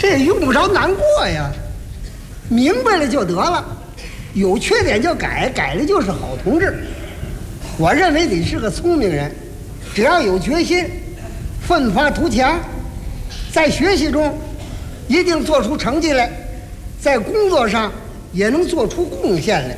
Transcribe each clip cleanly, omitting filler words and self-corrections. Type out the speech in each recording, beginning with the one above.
这用不着难过呀，明白了就得了，有缺点就改，改了就是好同志。我认为你是个聪明人，只要有决心，奋发图强，在学习中一定做出成绩来，在工作上也能做出贡献来。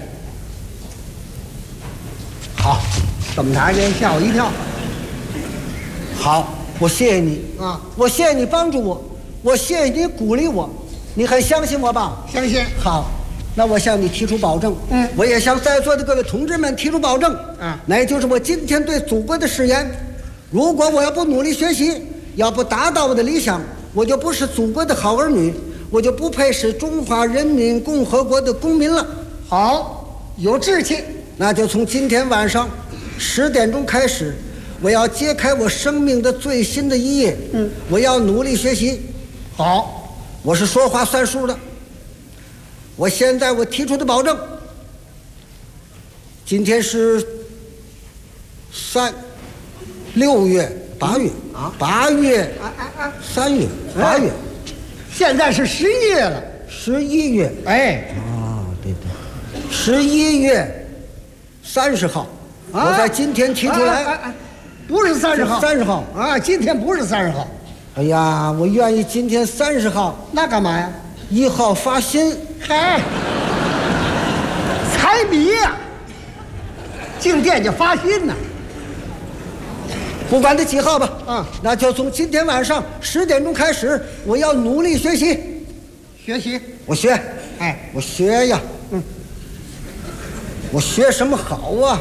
好，这么长时间吓我一跳。 好，我谢谢你啊， 我谢谢你帮助我，我谢谢你鼓励我，你很相信我吧？ 相信。 好，那我向你提出保证，我也向在座的各位同志们提出保证，那也就是我今天对祖国的誓言。如果我要不努力学习，要不达到我的理想，我就不是祖国的好儿女，我就不配是中华人民共和国的公民了。 好，有志气。 那就从今天晚上10点钟开始，我要揭开我生命的最新的一页。我要努力学习。 好， 我是说话算数的。我现在我提出的保证，今天是6月、8月啊，8月、3月、8月， 现在是11月了 ，11月， 哎， 对，11月30号，我在今天提出来， 不是30号 ，30号啊，今天不是30号。 哎呀，我愿意今天30号， 那干嘛呀 ？1号发薪。 嗨，彩笔呀，进店就发薪呢。 不管它几号吧，那就从今天晚上10点钟开始，我要努力学习。 学习， 我学， 哎， 我学呀，我学什么好啊？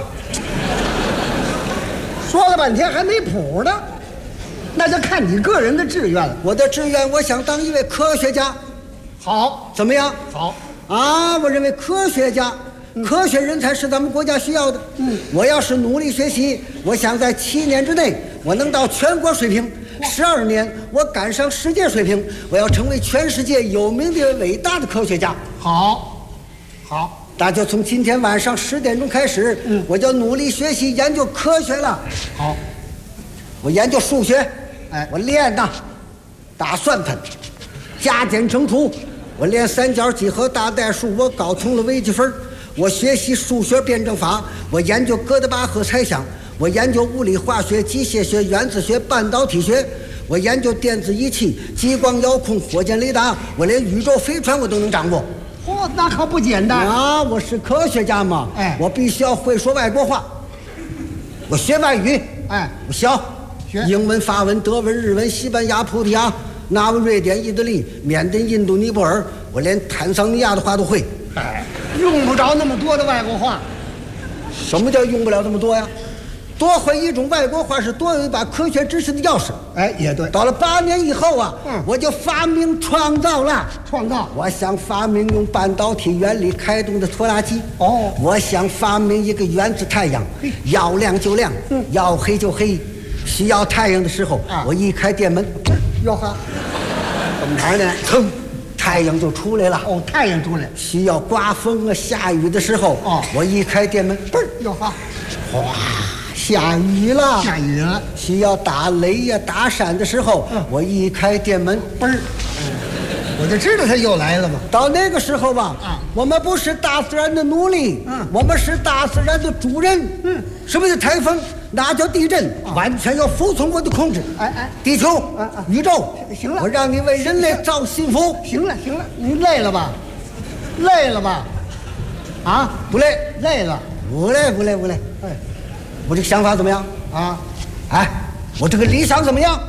说了半天还没谱呢，那就看你个人的志愿了。 我的志愿，我想当一位科学家。 好， 怎么样？ 好啊！我认为科学家、科学人才是咱们国家需要的。我要是努力学习，我想在7年之内，我能到全国水平；12年，我赶上世界水平。我要成为全世界有名的伟大的科学家。 好，好， 那就从今天晚上10点钟开始，我就努力学习研究科学了。 好， 我研究数学， 哎， 我练呐，打算盘，加减乘除。我练三角几何、大代数，我搞通了微积分。我学习数学辩证法，我研究哥德巴赫猜想，我研究物理化学、机械学、原子学、半导体学，我研究电子仪器、激光遥控、火箭雷达，我连宇宙飞船我都能掌握。 嚯，那可不简单啊！我是科学家嘛， 哎， 我必须要会说外国话。我学外语， 哎， 我学英文、法文、德文、日文、西班牙、葡萄牙、纳维、瑞典、意大利、缅甸、印度、尼泊尔，我连坦桑尼亚的话都会。 哎，用不着那么多的外国话。 什么叫用不了这么多呀？多会一种外国话是多有一把科学知识的钥匙。 哎，也对。 到了8年以后啊，我就发明创造了。 创造？ 我想发明用半导体原理开动的拖拉机。 哦， 我想发明一个原子太阳，要亮就亮，要黑就黑。需要太阳的时候，我一开电门， 哟呵，怎么着呢？ 噌，太阳就出来了。 哦，太阳出来。 需要刮风啊、下雨的时候，我一开电门，嘣儿， 哟呵， 哗，下雨了。 下雨了。 需要打雷呀、打闪的时候，我一开电门，嘣儿， 我就知道他又来了嘛。 到那个时候吧，我们不是大自然的奴隶，我们是大自然的主人。什么叫台风？那叫地震，完全要服从我的控制。 哎， 地球，宇宙， 行了， 我让你为人类造幸福。 行了，您累了吧？累了吧？啊， 不累， 累了， 不累。哎，我这个想法怎么样啊？ 哎，我这个理想怎么样？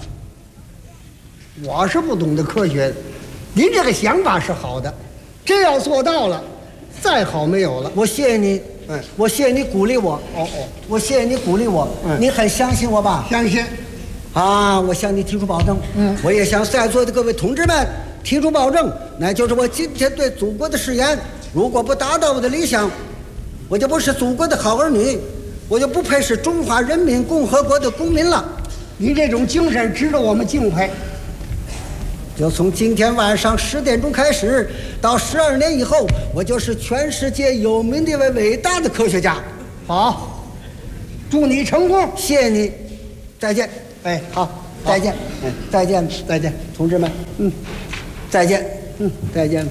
我是不懂得科学的，您这个想法是好的，真要做到了，再好没有了。 我谢谢你，我谢谢你鼓励我。我谢谢你鼓励我。你很相信我吧？ 相信。 啊，我向你提出保证。我也向在座的各位同志们提出保证，那就是我今天对祖国的誓言。如果不达到我的理想，我就不是祖国的好儿女，我就不配是中华人民共和国的公民了。 您这种精神值得我们敬佩。 就从今天晚上10点钟开始，到12年以后，我就是全世界有名的一位伟大的科学家。 好，祝你成功。 谢谢你，再见。 哎， 好，再见。再见， 再见， 同志们。 再见。再见。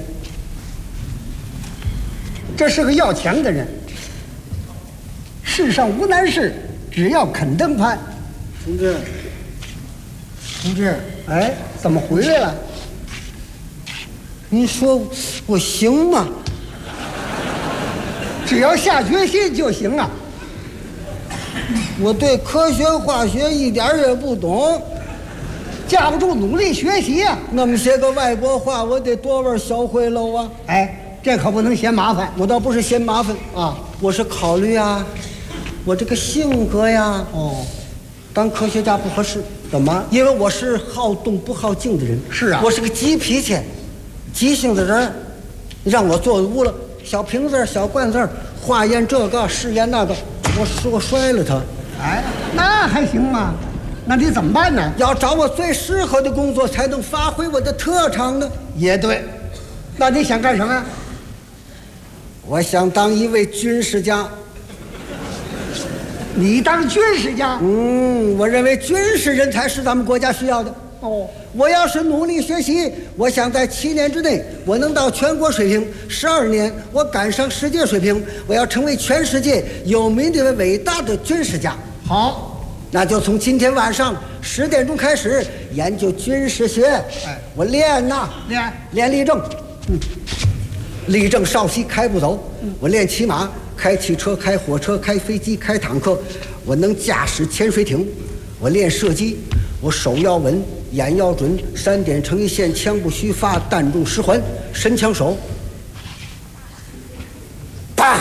这是个要强的人。世上无难事，只要肯登攀。 同志， 哎，怎么回来了？ 你说我行吗？ 只要下决心就行啊。 我对科学化学一点也不懂， 架不住努力学习啊。 那么些个外国话，我得多玩小会喽啊！ 哎，这可不能嫌麻烦。 我倒不是嫌麻烦啊， 我是考虑啊，我这个性格呀，当科学家不合适。 怎么？ 因为我是好动不好静的人。 是啊， 我是个急脾气、急性子人。让我做无了小瓶子、小罐子，化验这个，试验那个，我摔了它。 哎，那还行吗？那你怎么办呢？ 要找我最适合的工作，才能发挥我的特长呢。 也对。那你想干什么？ 我想当一位军事家。 你当军事家？ 我认为军事人才是咱们国家需要的。我要是努力学习，我想在7年之内，我能到全国水平；12年，我赶上世界水平。我要成为全世界有名的伟大的军事家。 好， 那就从今天晚上10点钟开始研究军事学。 哎， 我练呐，练立正。立正稍息，开步走。我练骑马，开汽车，开火车，开飞机，开坦克。我能驾驶潜水艇。我练射击，我手要稳，眼要准，3点成一线，枪不虚发，弹中10环，神枪手。啪！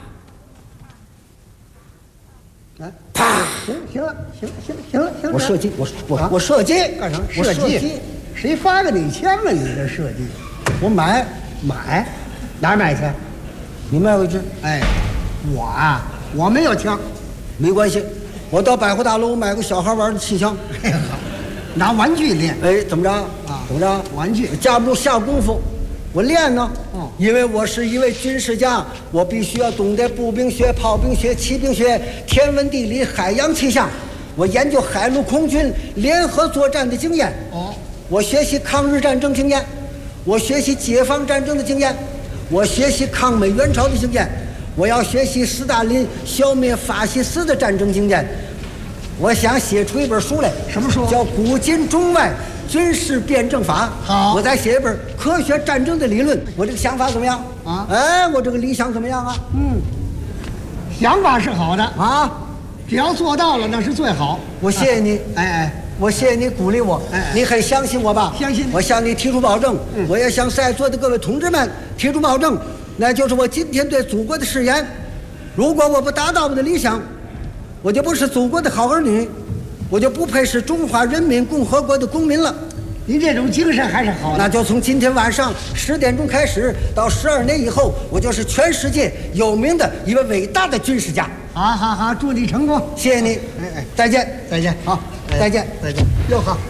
来，啪！行了。 我射击，我射击干什么？射击？谁发给你枪啊？你这射击？ 我买， 哪儿买去？ 你卖我一支。 哎，我没有枪， 没关系，我到百货大楼买个小孩玩的气枪。 拿玩具练。 哎，怎么着？怎么着？ 玩具架不住下功夫，我练呢。因为我是一位军事家，我必须要懂得步兵学、炮兵学、骑兵学、天文地理、海洋气象。我研究海陆空军联合作战的经验。我学习抗日战争经验，我学习解放战争的经验，我学习抗美援朝的经验，我要学习斯大林消灭法西斯的战争经验。我想写出一本书来。 什么书？ 叫《古今中外军事辩证法》。 好， 我再写一本科学战争的理论。我这个想法怎么样啊？哎，我这个理想怎么样啊？ 想法是好的啊， 只要做到了那是最好。 我谢谢你。我谢谢你鼓励我。你很相信我吧？ 相信。 我向你提出保证。我也向在座的各位同志们提出保证，那就是我今天对祖国的誓言。如果我不达到我的理想，我就不是祖国的好儿女，我就不配是中华人民共和国的公民了。 您这种精神还是好的。 那就从今天晚上10点钟开始，到12年以后，我就是全世界有名的一位伟大的军事家。 好，祝你成功。 谢谢你。再见。好，再见。 哟好。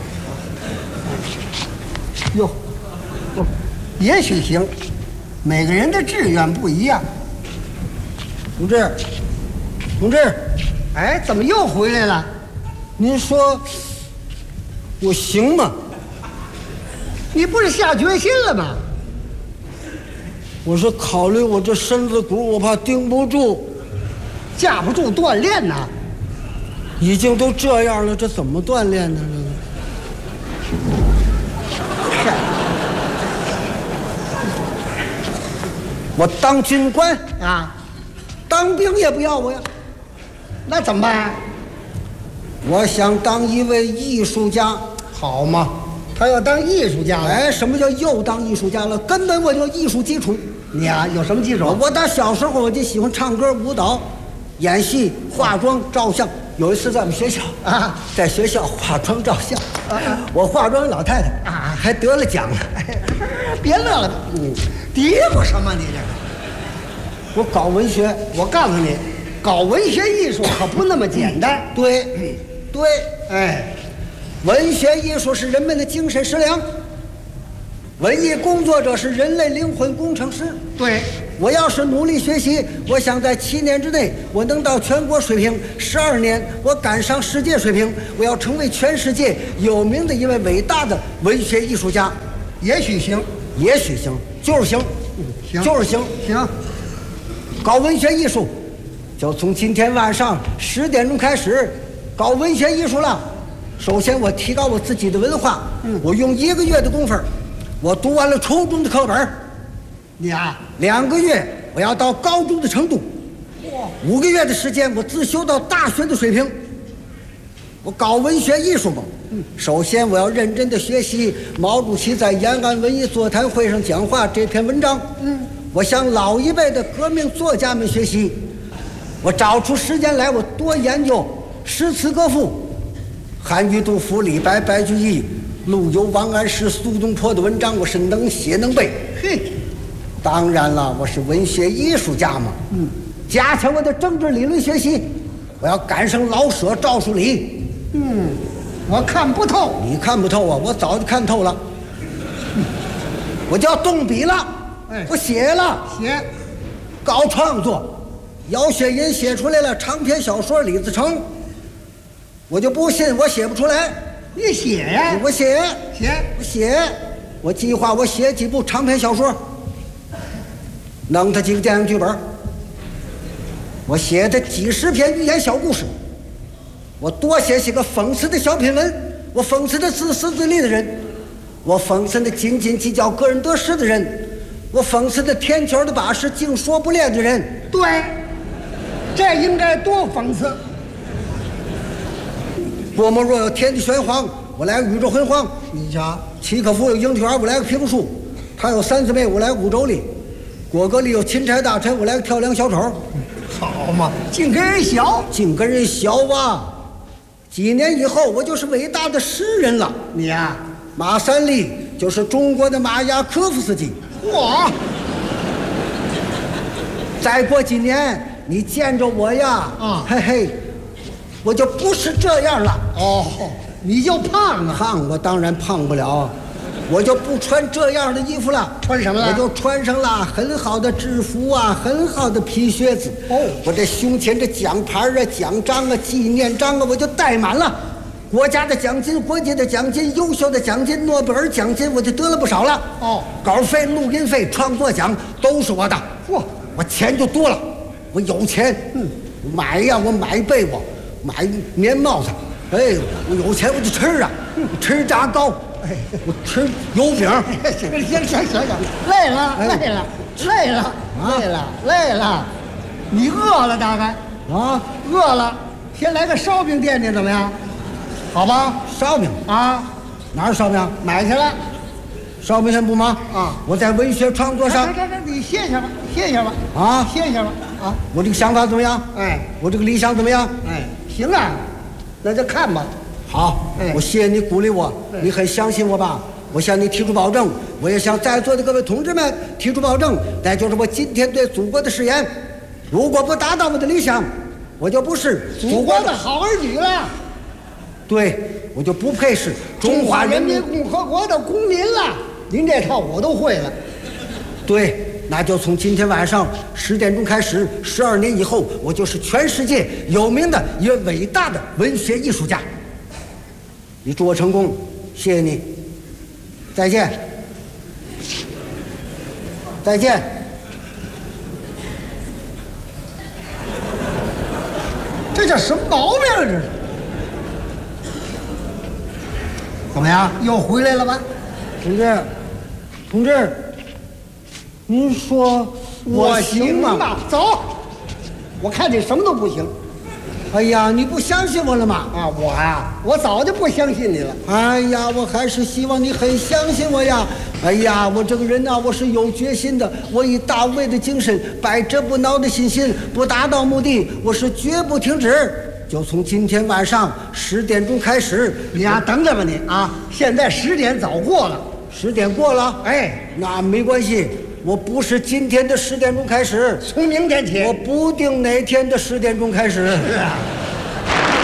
哟，也许行，每个人的志愿不一样。 同志， 哎，怎么又回来了？ 您说我行吗？ 你不是下决心了吗？ 我是考虑我这身子骨，我怕顶不住， 架不住锻炼呐。 已经都这样了，这怎么锻炼呢？我当军官啊， 当兵也不要我呀。 那怎么办？ 我想当一位艺术家。 好嘛，他要当艺术家了。 哎，什么叫又当艺术家了？根本我就艺术基础。 你呀，有什么基础？ 我打小时候我就喜欢唱歌、舞蹈、演戏、化妆、照相。有一次在我们学校在学校化妆照相，我化妆老太太还得了奖了。 别乐了，嘀咕什么你这？ 我搞文学， 我告诉你，搞文学艺术可不那么简单。 对，哎，文学艺术是人们的精神食粮，文艺工作者是人类灵魂工程师。 对， 我要是努力学习，我想在7年之内我能到全国水平，12年我赶上世界水平，我要成为全世界有名的一位伟大的文学艺术家。 也许行， 也许行，就是行， 行， 就是行。 行。 搞文学艺术，就从今天晚上10点钟开始搞文学艺术了。首先，我提高我自己的文化。我用1个月的功夫，我读完了初中的课本。 你啊 ，2个月我要到高中的程度。5个月的时间，我自修到大学的水平。我搞文学艺术嘛，首先我要认真的学习毛主席在延安文艺座谈会上讲话这篇文章。我向老一辈的革命作家们学习，我找出时间来，我多研究诗词歌赋，韩愈、杜甫、李白、白居易、陆游、王安石、苏东坡的文章，我是能写能背。 嘿， 当然了，我是文学艺术家嘛。加强我的政治理论学习，我要赶上老舍、赵树理。 我看不透。 你看不透啊，我早就看透了。我就要动笔了，我写了， 写， 搞创作。姚雪银写出来了长篇小说《李自成》，我就不信我写不出来。 你写呀？ 我写， 写， 我写，我计划我写几部长篇小说，弄他几个电影剧本。我写的几10篇寓言小故事，我多写些个讽刺的小品文，我讽刺的自私自利的人，我讽刺的斤斤计较个人得失的人，我讽刺的天桥的把式净说不练的人。 对，这应该多讽刺。 郭沫若有天地玄黄，我来个宇宙昏黄。 你瞧， 契诃夫有樱桃园，我来个皮肤树。他有3姊妹，我来个五妯娌。果戈里有钦差大臣，我来个跳梁小丑。 好嘛，净跟人学， 净跟人学啊！几年以后，我就是伟大的诗人了。 你呀， 马三立就是中国的马雅科夫斯基。 嚯！ 再过几年，你见着我呀，嘿嘿，我就不是这样了。 哦，你就胖啊？ 胖，我当然胖不了。我就不穿这样的衣服了， 穿什么了？ 我就穿上了很好的制服啊，很好的皮靴子。我这胸前这奖牌啊、奖章啊、纪念章啊，我就带满了。国家的奖金、国际的奖金、优秀的奖金、诺贝尔奖金，我就得了不少了。稿费、录音费、创作奖都是我的。我钱就多了，我有钱。我买呀，我买被窝，买棉帽子。哎，我有钱我就吃啊，吃炸糕。我吃油饼。 行，累了，你饿了大概啊？ 饿了，先来个烧饼垫垫怎么样？好吧？ 烧饼啊？ 哪儿烧饼？ 买去了。 烧饼先不忙啊！ 我在文学创作上， 你歇歇吧啊！ 歇歇吧啊！ 我这个想法怎么样？我这个理想怎么样？ 行啊，那就看吧。 好，我谢谢你鼓励我，你很相信我吧？我向你提出保证，我也向在座的各位同志们提出保证，那就是我今天对祖国的誓言。如果不达到我的理想，我就不是祖国的好儿女了。 对，我就不配是中华人民共和国的公民了。您这套我都会了。 对，那就从今天晚上10点钟开始，12年以后，我就是全世界有名的一位伟大的文学艺术家。你祝我成功，谢谢你，再见，再见。 这叫什么毛病啊？这是？怎么样？又回来了吧？ 同志，您说我行吗？ 走，我看你什么都不行。 哎呀，你不相信我了吗？ 我早就不相信你了。 哎呀，我还是希望你很相信我呀。哎呀，我这个人呢，我是有决心的，我以大无畏的精神，百折不挠的信心，不达到目的，我是绝不停止。就从今天晚上10点钟开始。 你等等吧你啊！现在10点早过了 ，10点过了。那没关系。我不是今天的10点钟开始， 从明天起， 我不定哪天的10点钟开始。 是啊。